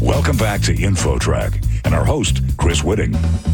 Welcome back to InfoTrack and our host, Chris Whitting.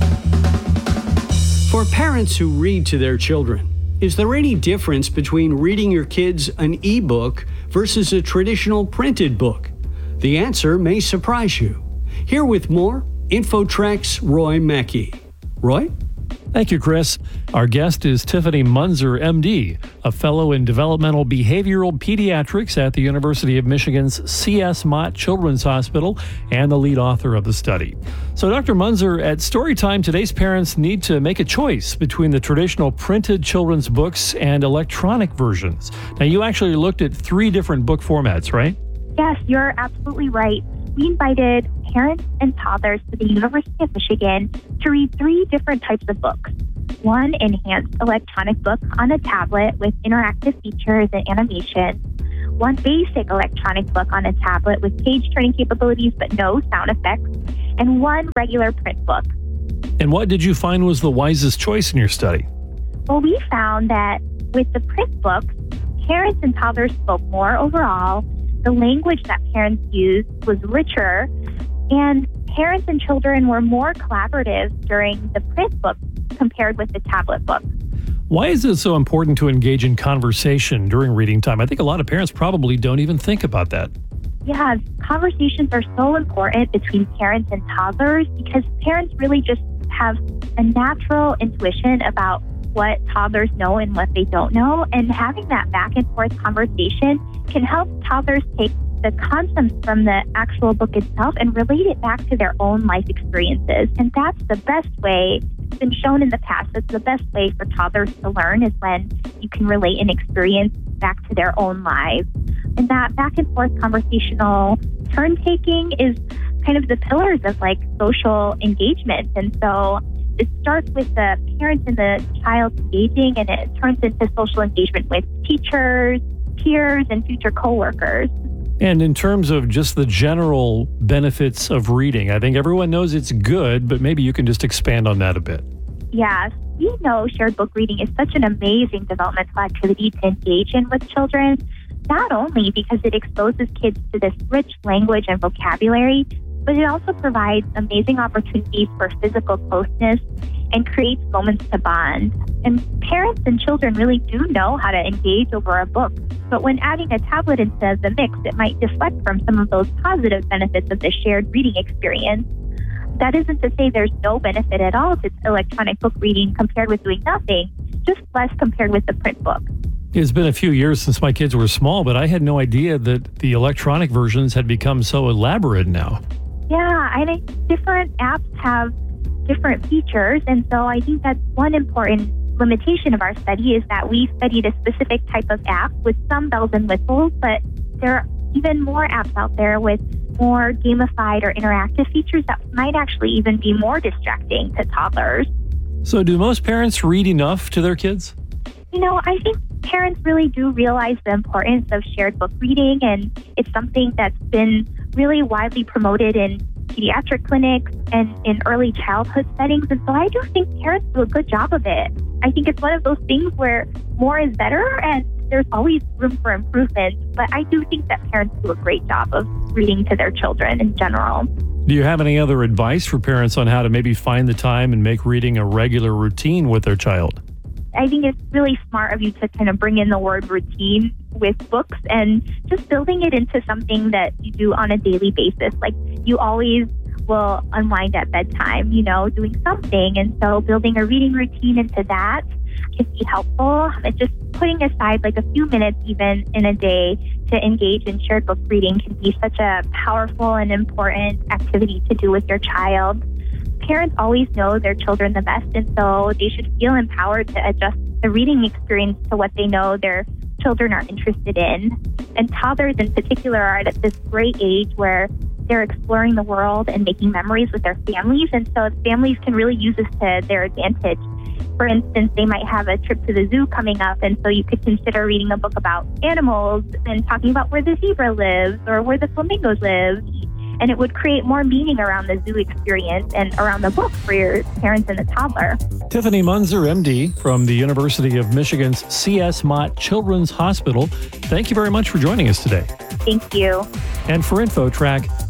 For parents who read to their children, is there any difference between reading your kids an e-book versus a traditional printed book? The answer may surprise you. Here with more, InfoTrack's Roy Mackey. Roy? Thank you, Chris. Our guest is Tiffany Munzer, MD, a fellow in developmental behavioral pediatrics at the University of Michigan's C.S. Mott Children's Hospital and the lead author of the study. So, Dr. Munzer, at Storytime, today's parents need to make a choice between the traditional printed children's books and electronic versions. Now, you actually looked at 3 different book formats, right? Yes, you're absolutely right. We invited parents and toddlers to the University of Michigan to read 3 different types of books. One enhanced electronic book on a tablet with interactive features and animation. One basic electronic book on a tablet with page-turning capabilities but no sound effects. And one regular print book. And what did you find was the wisest choice in your study? Well, we found that with the print books, parents and toddlers spoke more overall. The language that parents used was richer, and parents and children were more collaborative during the print book compared with the tablet book. Why is it so important to engage in conversation during reading time? I think a lot of parents probably don't even think about that. Yeah, conversations are so important between parents and toddlers because parents really just have a natural intuition about what toddlers know and what they don't know. And having that back and forth conversation can help toddlers take the concepts from the actual book itself and relate it back to their own life experiences. And that's the best way. It's been shown in the past that's the best way for toddlers to learn is when you can relate an experience back to their own lives. And that back and forth conversational turn taking is kind of the pillars of like social engagement. And so it starts with the parents and the child engaging, and it turns into social engagement with teachers, peers, and future coworkers. And in terms of just the general benefits of reading, I think everyone knows it's good, but maybe you can just expand on that a bit. Yes, we know shared book reading is such an amazing developmental activity to engage in with children, not only because it exposes kids to this rich language and vocabulary, but it also provides amazing opportunities for physical closeness and creates moments to bond. And parents and children really do know how to engage over a book. But when adding a tablet into the mix, it might deflect from some of those positive benefits of the shared reading experience. That isn't to say there's no benefit at all to electronic book reading compared with doing nothing, just less compared with the print book. It's been a few years since my kids were small, but I had no idea that the electronic versions had become so elaborate now. Yeah, I think different apps have different features, and so I think that's one important limitation of our study is that we studied a specific type of app with some bells and whistles, but there are even more apps out there with more gamified or interactive features that might actually even be more distracting to toddlers. So do most parents read enough to their kids? You know, I think parents really do realize the importance of shared book reading, and it's something that's been really widely promoted in pediatric clinics and in early childhood settings. And so I do think parents do a good job of it. I think it's one of those things where more is better and there's always room for improvement. But I do think that parents do a great job of reading to their children in general. Do you have any other advice for parents on how to maybe find the time and make reading a regular routine with their child? I think it's really smart of you to kind of bring in the word routine with books and just building it into something that you do on a daily basis. Like you always will unwind at bedtime, you know, doing something. And so building a reading routine into that can be helpful. And just putting aside like a few minutes even in a day to engage in shared book reading can be such a powerful and important activity to do with your child. Parents always know their children the best, and so they should feel empowered to adjust the reading experience to what they know their children are interested in. And toddlers in particular are at this great age where they're exploring the world and making memories with their families, and so families can really use this to their advantage. For instance, they might have a trip to the zoo coming up, and so you could consider reading a book about animals and talking about where the zebra lives or where the flamingos live. And it would create more meaning around the zoo experience and around the book for your parents and the toddler. Tiffany Munzer, MD, from the University of Michigan's C.S. Mott Children's Hospital. Thank you very much for joining us today. Thank you. And for InfoTrack,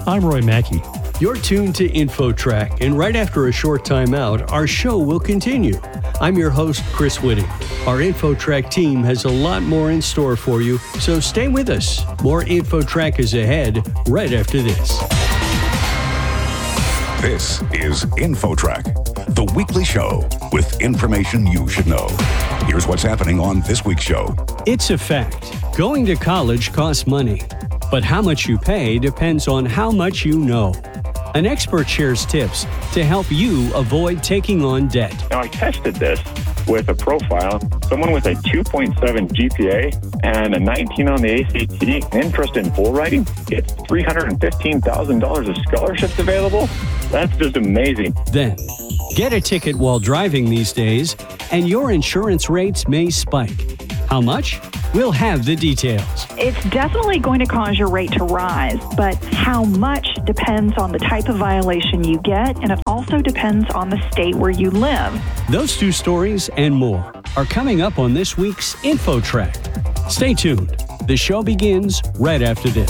I'm Roy Mackey. You're tuned to InfoTrack, and right after a short time out, our show will continue. I'm your host, Chris Whitting. Our InfoTrack team has a lot more in store for you, so stay with us. More InfoTrack is ahead right after this. This is InfoTrack, the weekly show with information you should know. Here's what's happening on this week's show. It's a fact. Going to college costs money, but how much you pay depends on how much you know. An expert shares tips to help you avoid taking on debt. Now, I tested this with a profile. Someone with a 2.7 GPA and a 19 on the ACT, interest in bull riding, gets $315,000 of scholarships available. That's just amazing. Then, get a ticket while driving these days, and your insurance rates may spike. How much? We'll have the details. It's definitely going to cause your rate to rise, but how much depends on the type of violation you get, and it also depends on the state where you live. Those two stories and more are coming up on this week's InfoTrack. Stay tuned. The show begins right after this.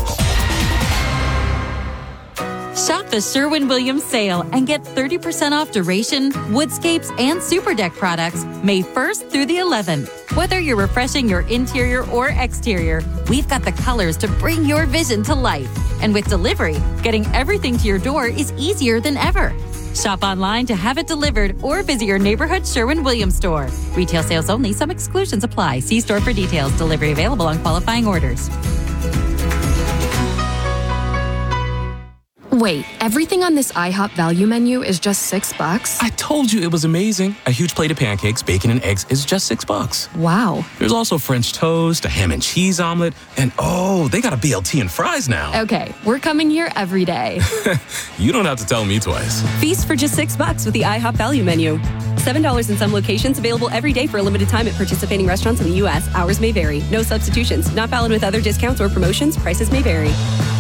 Shop the Sherwin-Williams sale and get 30% off Duration, Woodscapes, and Super Deck products May 1st through the 11th. Whether you're refreshing your interior or exterior, we've got the colors to bring your vision to life. And with delivery, getting everything to your door is easier than ever. Shop online to have it delivered or visit your neighborhood Sherwin-Williams store. Retail sales only. Some exclusions apply. See store for details. Delivery available on qualifying orders. Wait, everything on this IHOP value menu is just $6? I told you it was amazing. A huge plate of pancakes, bacon, and eggs is just $6. Wow. There's also French toast, a ham and cheese omelet, and oh, they got a BLT and fries now. Okay, we're coming here every day. You don't have to tell me twice. Feast for just $6 with the IHOP value menu. $7 in some locations, available every day for a limited time at participating restaurants in the U.S. Hours may vary. No substitutions. Not valid with other discounts or promotions. Prices may vary.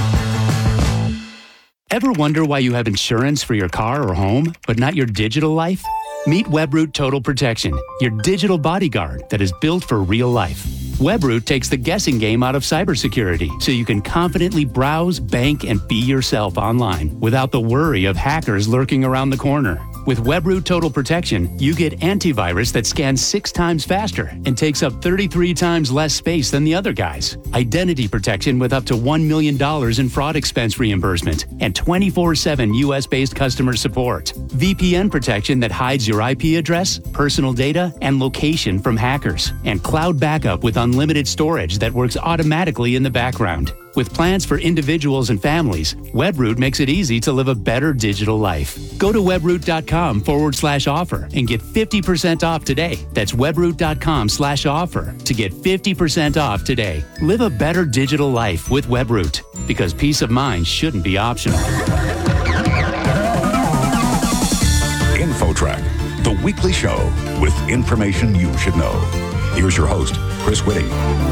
Ever wonder why you have insurance for your car or home, but not your digital life? Meet Webroot Total Protection, your digital bodyguard that is built for real life. Webroot takes the guessing game out of cybersecurity, so you can confidently browse, bank, and be yourself online without the worry of hackers lurking around the corner. With Webroot Total Protection, you get antivirus that scans 6 times faster and takes up 33 times less space than the other guys. Identity protection with up to $1 million in fraud expense reimbursement and 24/7 US-based customer support. VPN protection that hides your IP address, personal data, and location from hackers. And cloud backup with unlimited storage that works automatically in the background. With plans for individuals and families, Webroot makes it easy to live a better digital life. Go to webroot.com/offer and get 50% off today. That's webroot.com/offer to get 50% off today. Live a better digital life with Webroot, because peace of mind shouldn't be optional. InfoTrack, the weekly show with information you should know. Here's your host, Chris Whitting.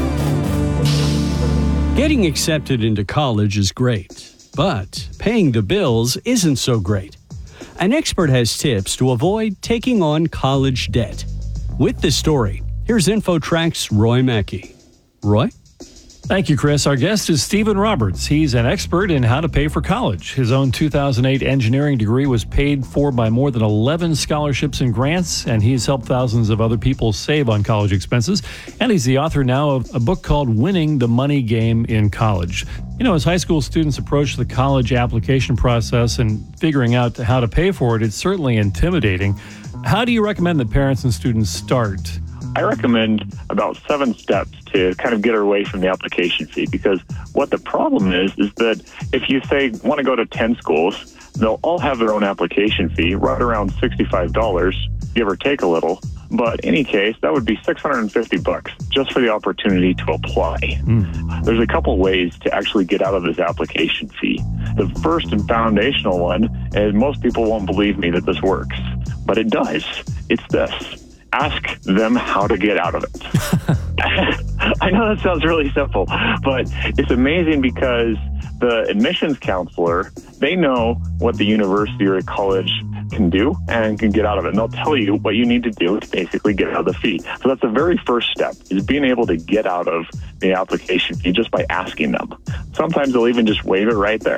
Getting accepted into college is great, but paying the bills isn't so great. An expert has tips to avoid taking on college debt. With this story, here's InfoTrack's Roy Mackey. Roy? Thank you, Chris. Our guest is Stephen Roberts. He's an expert in how to pay for college. His own 2008 engineering degree was paid for by more than 11 scholarships and grants, and he's helped thousands of other people save on college expenses. And he's the author now of a book called Winning the Money Game in College. You know, as high school students approach the college application process and figuring out how to pay for it, it's certainly intimidating. How do you recommend that parents and students start? I recommend about 7 steps to kind of get away from the application fee, because what the problem is that if you say want to go to 10 schools, they'll all have their own application fee, right around $65, give or take a little. But in any case, that would be $650 just for the opportunity to apply. There's a couple ways to actually get out of this application fee. The first and foundational one is, most people won't believe me that this works, but it does. It's this. Ask them how to get out of it. I know that sounds really simple, but it's amazing because the admissions counselor, they know what the university or college can do and can get out of it. And they'll tell you what you need to do to basically get out of the fee. So that's the very first step, is being able to get out of the application fee just by asking them. Sometimes they'll even just waive it right there.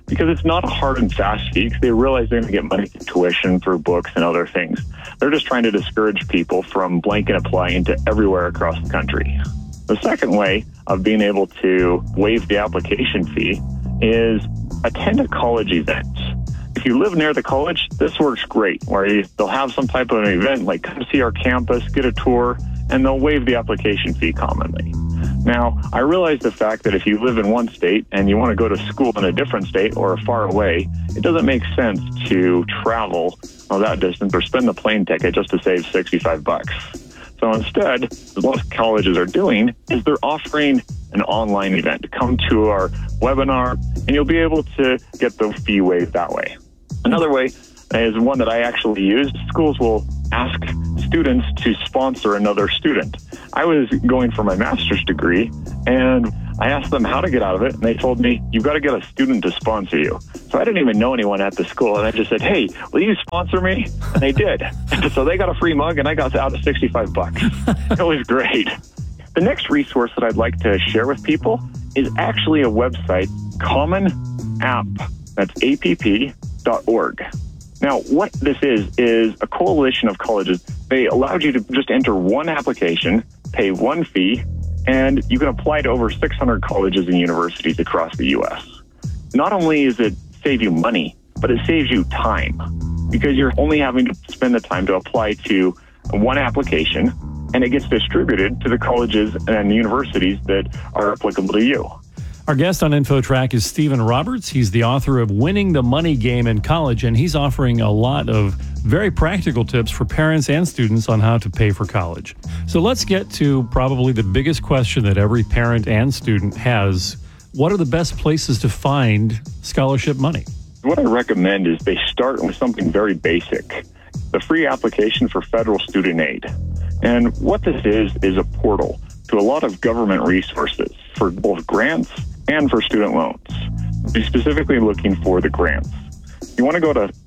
because it's not a hard and fast fee because they realize they're going to get money through tuition, through books and other things. They're just trying to discourage people from blanket applying to everywhere across the country. The second way of being able to waive the application fee is attend a college event. If you live near the college, this works great, where they'll have some type of an event like come see our campus, get a tour, and they'll waive the application fee commonly. Now, I realize the fact that if you live in one state and you want to go to school in a different state or far away, it doesn't make sense to travel that distance or spend the plane ticket just to save $65. So instead, what most colleges are doing is they're offering an online event. Come to our webinar, and you'll be able to get the fee waived that way. Another way is one that I actually used. Schools will ask students to sponsor another student. I was going for my master's degree, and I asked them how to get out of it, and they told me, you've got to get a student to sponsor you. So I didn't even know anyone at the school, and I just said, hey, will you sponsor me? And they did. So they got a free mug, and I got out of $65. It was great. The next resource that I'd like to share with people is actually a website, Common App. That's app.org. Now, what this is a coalition of colleges. They allowed you to just enter one application, pay one fee, and you can apply to over 600 colleges and universities across the U.S. Not only does it save you money, but it saves you time because you're only having to spend the time to apply to one application, and it gets distributed to the colleges and universities that are applicable to you. Our guest on InfoTrack is Stephen Roberts. He's the author of Winning the Money Game in College, and he's offering a lot of very practical tips for parents and students on how to pay for college. So let's get to probably the biggest question that every parent and student has. What are the best places to find scholarship money? What I recommend is they start with something very basic, the free application for federal student aid. And what this is a portal to a lot of government resources for both grants and for student loans. Be specifically looking for the grants. You want to go to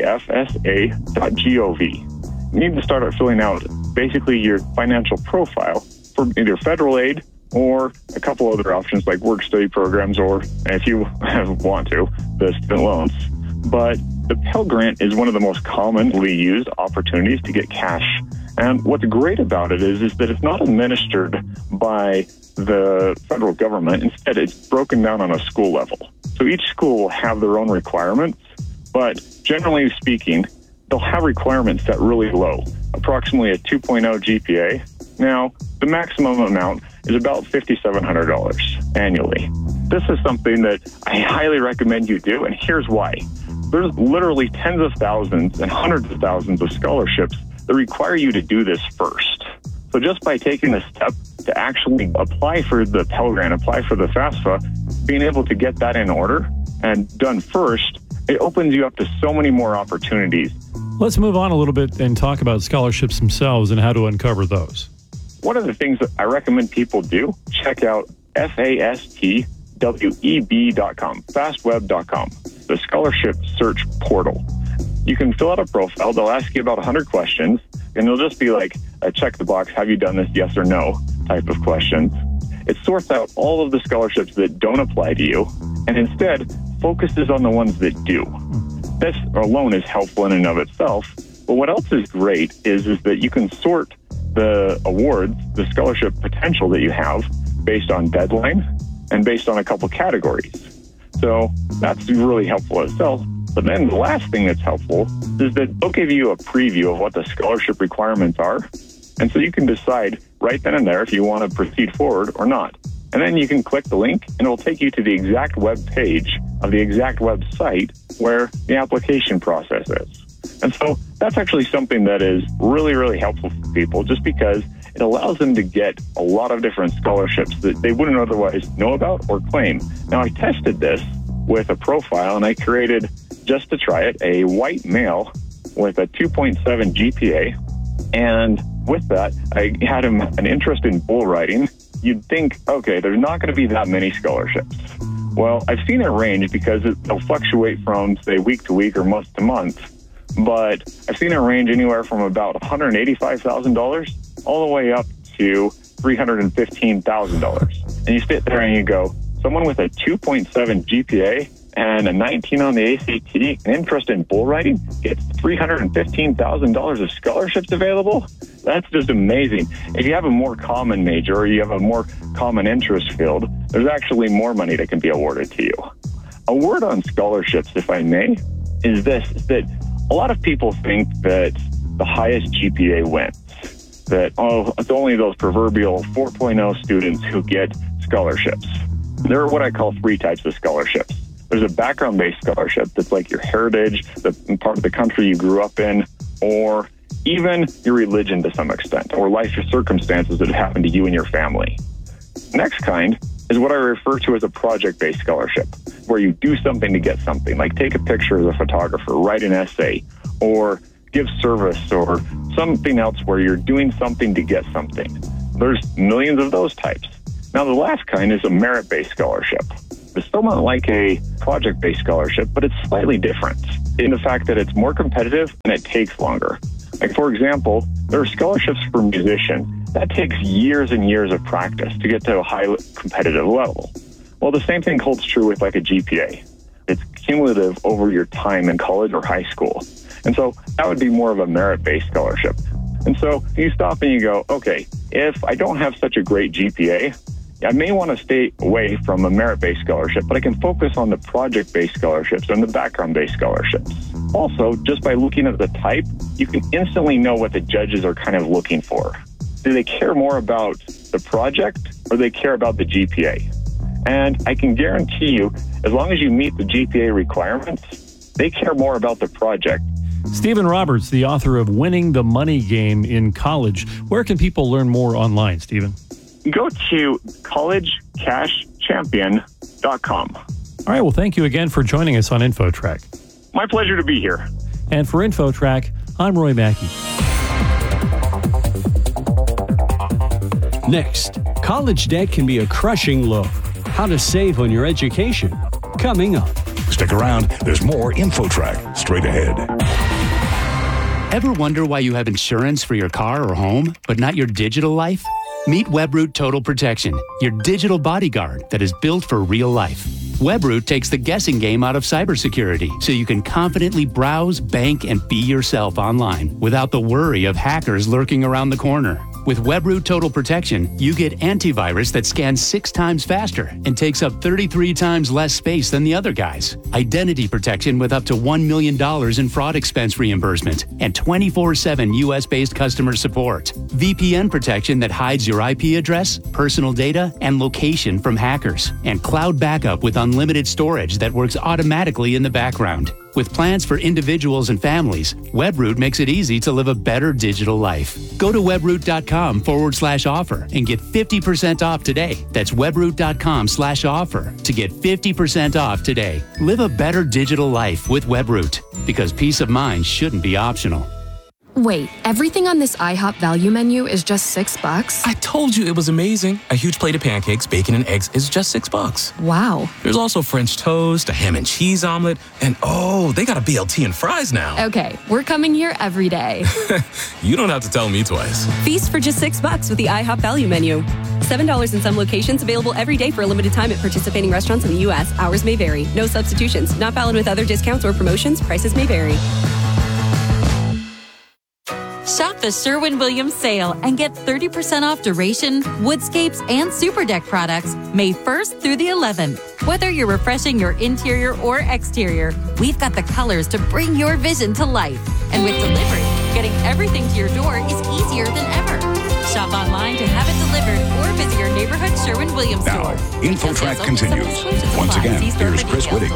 fafsa.gov. You need to start filling out basically your financial profile for either federal aid or a couple other options like work-study programs or, if you want to, the student loans. But the Pell Grant is one of the most commonly used opportunities to get cash. And what's great about it is that it's not administered by the federal government. Instead, it's broken down on a school level. So each school will have their own requirements, but generally speaking, they'll have requirements set really low, approximately a 2.0 GPA. Now, the maximum amount is about $5,700 annually. This is something that I highly recommend you do, and here's why. There's literally tens of thousands and hundreds of thousands of scholarships that require you to do this first. So just by taking the step to actually apply for the Pell Grant, apply for the FAFSA, being able to get that in order and done first, it opens you up to so many more opportunities. Let's move on a little bit and talk about scholarships themselves and how to uncover those. One of the things that I recommend people do, check out fastweb.com, fastweb.com, the scholarship search portal. You can fill out a profile. They'll ask you about 100 questions, and it'll just be like a check the box, have you done this, yes or no type of questions. It sorts out all of the scholarships that don't apply to you, and instead focuses on the ones that do. This alone is helpful in and of itself, but what else is great is that you can sort the awards, the scholarship potential that you have based on deadline and based on a couple categories. So that's really helpful itself. But then the last thing that's helpful is that they'll give you a preview of what the scholarship requirements are. And so you can decide right then and there if you want to proceed forward or not. And then you can click the link and it will take you to the exact web page of the exact website where the application process is. And so that's actually something that is really, really helpful for people just because it allows them to get a lot of different scholarships that they wouldn't otherwise know about or claim. Now, I tested this with a profile and I created, just to try it, a white male with a 2.7 GPA. And with that, I had him an interest in bull riding. You'd think, okay, there's not going to be that many scholarships. Well, I've seen it range because it'll fluctuate from, say, week to week or month to month. But I've seen it range anywhere from about $185,000 all the way up to $315,000. And you sit there and you go, someone with a 2.7 GPA and a 19 on the ACT, an interest in bull riding, gets $315,000 of scholarships available. That's just amazing. If you have a more common major or you have a more common interest field, there's actually more money that can be awarded to you. A word on scholarships, if I may, is this, is that a lot of people think that the highest GPA wins. That, it's only those proverbial 4.0 students who get scholarships. There are what I call three types of scholarships. There's a background-based scholarship that's like your heritage, the part of the country you grew up in, or even your religion to some extent, or life circumstances that have happened to you and your family. Next kind is what I refer to as a project-based scholarship, where you do something to get something, like take a picture as a photographer, write an essay, or give service, or something else where you're doing something to get something. There's millions of those types. Now, the last kind is a merit-based scholarship. It's somewhat like a project-based scholarship, but it's slightly different in the fact that it's more competitive and it takes longer. Like, for example, there are scholarships for musicians. That takes years and years of practice to get to a high competitive level. Well, the same thing holds true with like a GPA. It's cumulative over your time in college or high school. And so that would be more of a merit-based scholarship. And so you stop and you go, okay, if I don't have such a great GPA, I may want to stay away from a merit-based scholarship, but I can focus on the project-based scholarships and the background-based scholarships. Also, just by looking at the type, you can instantly know what the judges are kind of looking for. Do they care more about the project or do they care about the GPA? And I can guarantee you, as long as you meet the GPA requirements, they care more about the project. Stephen Roberts, the author of Winning the Money Game in College. Where can people learn more online, Stephen? Go to collegecashchampion.com. All right, well, thank you again for joining us on InfoTrack. My pleasure to be here. And for InfoTrack, I'm Roy Mackey. Next, college debt can be a crushing load. How to save on your education. Coming up. Stick around. There's more InfoTrack straight ahead. Ever wonder why you have insurance for your car or home, but not your digital life? Meet Webroot Total Protection, your digital bodyguard that is built for real life. Webroot takes the guessing game out of cybersecurity so you can confidently browse, bank, and be yourself online without the worry of hackers lurking around the corner. With Webroot Total Protection, you get antivirus that scans 6 times faster and takes up 33 times less space than the other guys. Identity protection with up to $1 million in fraud expense reimbursement and 24/7 US-based customer support. VPN protection that hides your IP address, personal data, and location from hackers. And cloud backup with unlimited storage that works automatically in the background. With plans for individuals and families, Webroot makes it easy to live a better digital life. Go to webroot.com/offer and get 50% off today. That's webroot.com/offer to get 50% off today. Live a better digital life with Webroot, because peace of mind shouldn't be optional. Wait, everything on this IHOP value menu is just $6? I told you it was amazing. A huge plate of pancakes, bacon, and eggs is just $6. Wow. There's also French toast, a ham and cheese omelet, and they got a BLT and fries now. Okay, we're coming here every day. You don't have to tell me twice. Feast for just $6 with the IHOP value menu. $7 in some locations, available every day for a limited time at participating restaurants in the U.S. Hours may vary. No substitutions. Not valid with other discounts or promotions. Prices may vary. Shop the Sherwin-Williams sale and get 30% off duration, woodscapes, and super deck products May 1st through the 11th. Whether you're refreshing your interior or exterior, we've got the colors to bring your vision to life. And with delivery, getting everything to your door is easier than ever. Shop online to have it delivered or visit your neighborhood Sherwin-Williams store. Now, InfoTrack continues. Once again, here's Chris Whitting.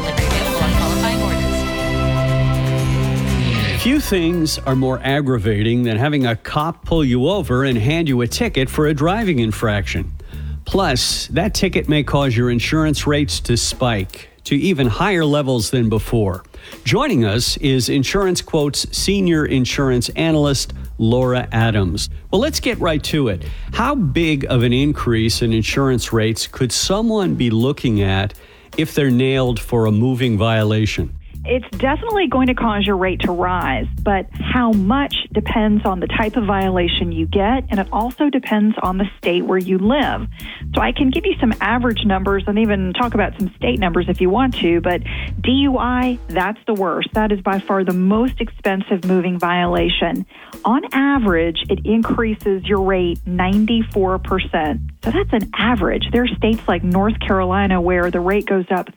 Few things are more aggravating than having a cop pull you over and hand you a ticket for a driving infraction. Plus, that ticket may cause your insurance rates to spike to even higher levels than before. Joining us is Insurance Quote's senior insurance analyst, Laura Adams. Well, let's get right to it. How big of an increase in insurance rates could someone be looking at if they're nailed for a moving violation? It's definitely going to cause your rate to rise, but how much depends on the type of violation you get, and it also depends on the state where you live. So I can give you some average numbers and even talk about some state numbers if you want to, but DUI, that's the worst. That is by far the most expensive moving violation. On average, it increases your rate 94%. So that's an average. There are states like North Carolina where the rate goes up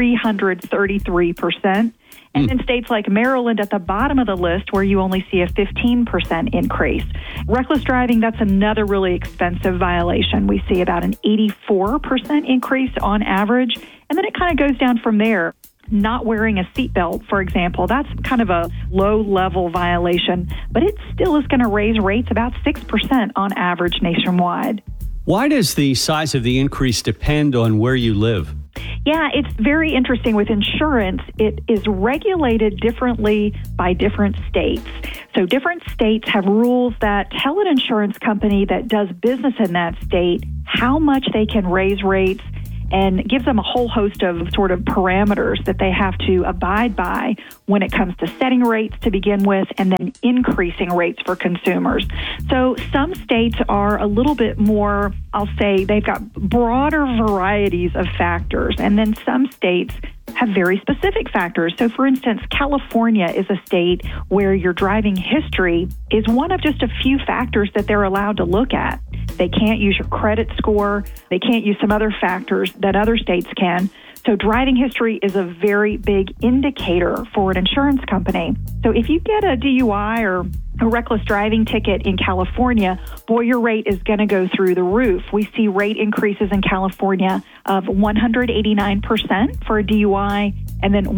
333%. And then states like Maryland at the bottom of the list where you only see a 15% increase. Reckless driving, that's another really expensive violation. We see about an 84% increase on average, and then it kind of goes down from there. Not wearing a seatbelt, for example, that's kind of a low-level violation, but it still is going to raise rates about 6% on average nationwide. Why does the size of the increase depend on where you live? Yeah, it's very interesting. With insurance, it is regulated differently by different states. So different states have rules that tell an insurance company that does business in that state how much they can raise rates, and gives them a whole host of sort of parameters that they have to abide by when it comes to setting rates to begin with and then increasing rates for consumers. So some states are a little bit more, I'll say, they've got broader varieties of factors, and then some states have very specific factors. So, for instance, California is a state where your driving history is one of just a few factors that they're allowed to look at. They can't use your credit score. They can't use some other factors that other states can. So driving history is a very big indicator for an insurance company. So if you get a DUI or a reckless driving ticket in California, boy, your rate is going to go through the roof. We see rate increases in California of 189% for a DUI and then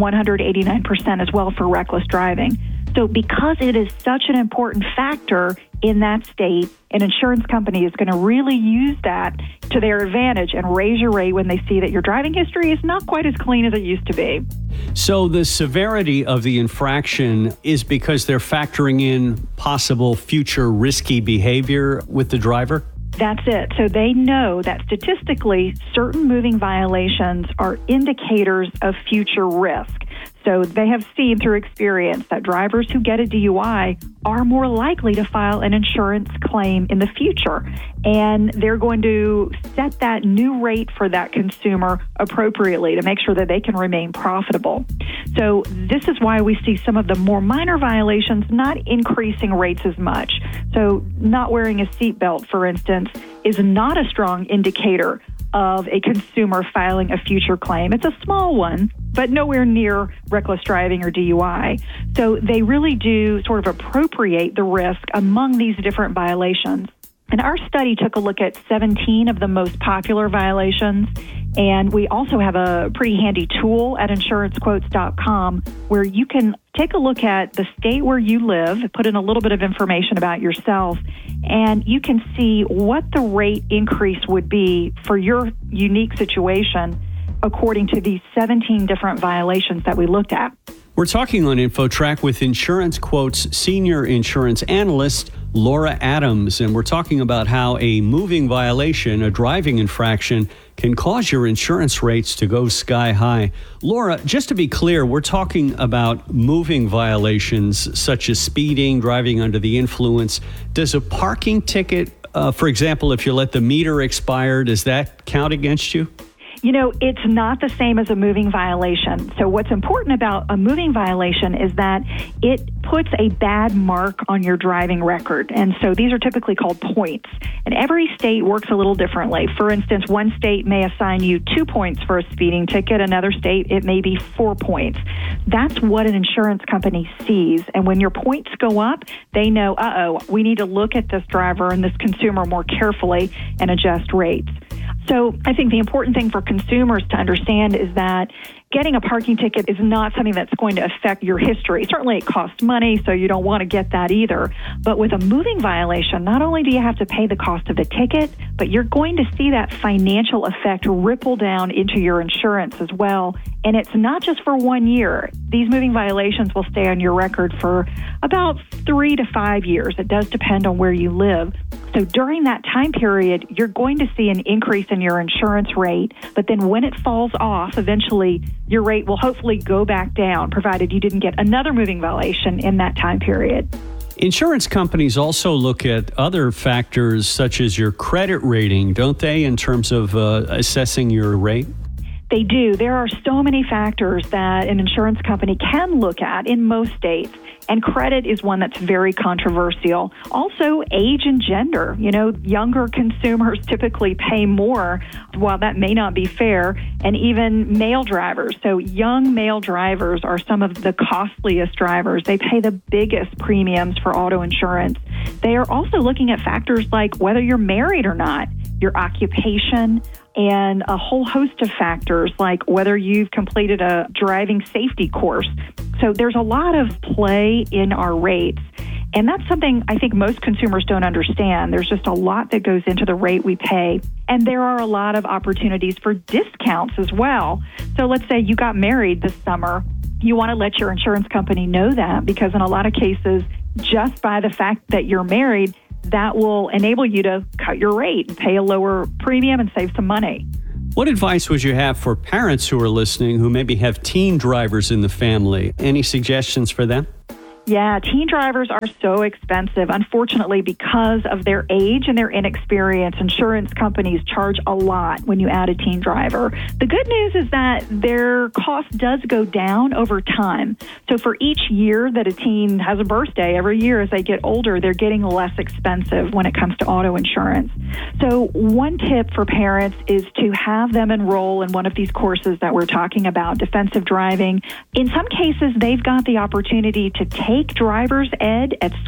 189% as well for reckless driving. So because it is such an important factor in that state, an insurance company is going to really use that to their advantage and raise your rate when they see that your driving history is not quite as clean as it used to be. So the severity of the infraction is because they're factoring in possible future risky behavior with the driver? That's it. So they know that statistically, certain moving violations are indicators of future risk. So they have seen through experience that drivers who get a DUI are more likely to file an insurance claim in the future. And they're going to set that new rate for that consumer appropriately to make sure that they can remain profitable. So this is why we see some of the more minor violations not increasing rates as much. So not wearing a seatbelt, for instance, is not a strong indicator of a consumer filing a future claim. It's a small one, but nowhere near reckless driving or DUI. So they really do sort of appropriate the risk among these different violations. And our study took a look at 17 of the most popular violations. And we also have a pretty handy tool at insurancequotes.com where you can take a look at the state where you live, put in a little bit of information about yourself, and you can see what the rate increase would be for your unique situation according to these 17 different violations that we looked at. We're talking on InfoTrack with Insurance Quotes senior insurance analyst Laura Adams, and we're talking about how a moving violation, a driving infraction, can cause your insurance rates to go sky high. Laura, just to be clear, we're talking about moving violations such as speeding, driving under the influence. Does a parking ticket, for example, if you let the meter expire, does that count against you? You know, it's not the same as a moving violation. So what's important about a moving violation is that it puts a bad mark on your driving record. And so these are typically called points. And every state works a little differently. For instance, one state may assign you 2 points for a speeding ticket. Another state, it may be 4 points. That's what an insurance company sees. And when your points go up, they know, we need to look at this driver and this consumer more carefully and adjust rates. So I think the important thing for consumers to understand is that getting a parking ticket is not something that's going to affect your history. Certainly it costs money, so you don't want to get that either. But with a moving violation, not only do you have to pay the cost of the ticket, but you're going to see that financial effect ripple down into your insurance as well. And it's not just for 1 year. These moving violations will stay on your record for about 3 to 5 years. It does depend on where you live. So during that time period, you're going to see an increase in your insurance rate. But then when it falls off, eventually your rate will hopefully go back down, provided you didn't get another moving violation in that time period. Insurance companies also look at other factors such as your credit rating, don't they, in terms of assessing your rate? They do. There are so many factors that an insurance company can look at in most states, and credit is one that's very controversial. Also, age and gender. Younger consumers typically pay more, while that may not be fair, and even male drivers. So young male drivers are some of the costliest drivers. They pay the biggest premiums for auto insurance. They are also looking at factors like whether you're married or not, your occupation, and a whole host of factors like whether you've completed a driving safety course. So there's a lot of play in our rates. And that's something I think most consumers don't understand. There's just a lot that goes into the rate we pay. And there are a lot of opportunities for discounts as well. So let's say you got married this summer. You want to let your insurance company know that, because in a lot of cases, just by the fact that you're married, that will enable you to cut your rate and pay a lower premium and save some money. What advice would you have for parents who are listening who maybe have teen drivers in the family? Any suggestions for them? Yeah, teen drivers are so expensive. Unfortunately, because of their age and their inexperience, insurance companies charge a lot when you add a teen driver. The good news is that their cost does go down over time. So for each year that a teen has a birthday, every year as they get older, they're getting less expensive when it comes to auto insurance. So one tip for parents is to have them enroll in one of these courses that we're talking about, defensive driving. In some cases, they've got the opportunity to take driver's ed at